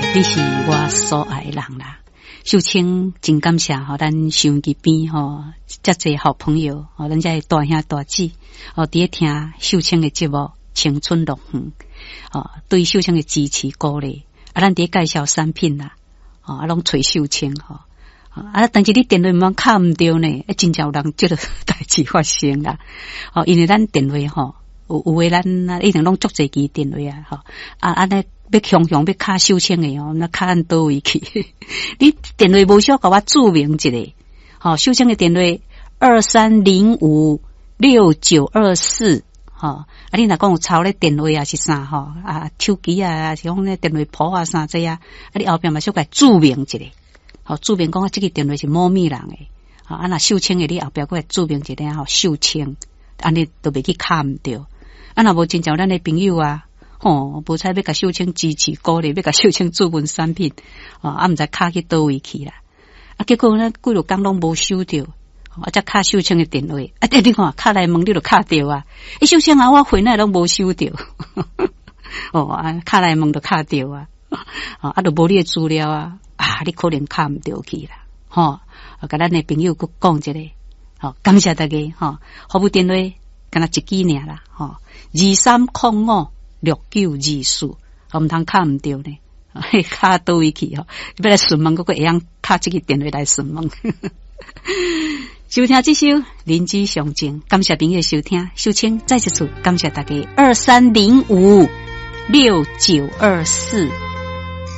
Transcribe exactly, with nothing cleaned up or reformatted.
你是我所爱的人啦。秀清真感谢吼，咱收音机边吼，遮侪好朋友吼，咱遮大兄大姊吼，伫咧听秀清的节目《青春乐园》吼，对秀清的支持鼓励，啊，咱伫咧介绍产品啦，吼，啊，拢找秀清吼，啊，但是你电话毋敲毋着呢，啊，真正有人即个代志发生啦，吼，因为咱电话吼，有有诶咱一定拢足侪支电话啊，吼，啊，安尼。要强强要卡秀清的哦，那卡按倒位去？你电话无需要甲我注明一下，好，秀清的电话二三零五六九二四，吼，啊，你若讲有抄咧电话啊是啥吼，啊，手机啊是讲咧电话簿啊啥这啊，啊，你后边嘛需要甲注明一下，好，注明讲啊，这个电话是某咪人的，好，啊，那秀清的你后边搁注明一下吼，秀清，安尼都袂去卡毋着，啊，若无真正咱的朋友啊。吼，无采要甲秀清支持鼓励，要甲秀清注文产品，哦，啊，毋知卡去倒位去啦。啊，结果呢，几落工拢无收着，啊，才卡秀清的电话，啊，你看卡来问你就卡着啊，诶，秀清啊，我回来拢无收着，哦，啊，卡来问就卡着啊，啊，啊，就无你的资料啊，啊，你可能卡毋着去啦，吼，啊，甲咱的朋友佫讲一下，吼，感谢大家，吼，服务电话敢若一支尔啦，吼，二三空五。六九二四，我唔通卡唔掉呢，卡倒位去吼，要来询问嗰個會樣卡這個電話來詢問。收聽這首《鄰居上情》，感謝朋友收聽，秀清再一次感謝大家二三零五六九二四。